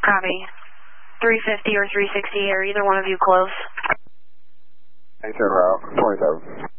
Copy. 350 or 360, are either one of you close? Hey, turn around. 27.